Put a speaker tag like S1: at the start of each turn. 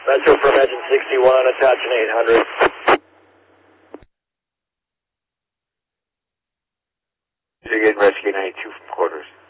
S1: Metro from engine 61, attaching 800.
S2: So you're getting rescue 92 from quarters.